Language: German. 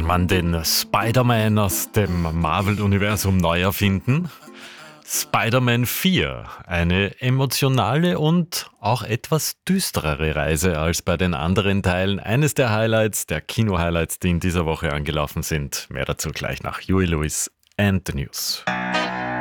man den Spider-Man aus dem Marvel-Universum neu erfinden? Spider-Man 4, eine emotionale und auch etwas düsterere Reise als bei den anderen Teilen. Eines der Highlights, der Kino-Highlights, die in dieser Woche angelaufen sind. Mehr dazu gleich nach Huey Lewis and the News.